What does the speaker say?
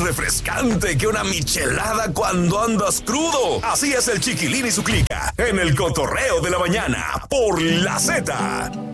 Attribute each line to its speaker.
Speaker 1: refrescante que una michelada cuando andas crudo. Así es el Chiquilín y su clica en el cotorreo de la mañana por La Z.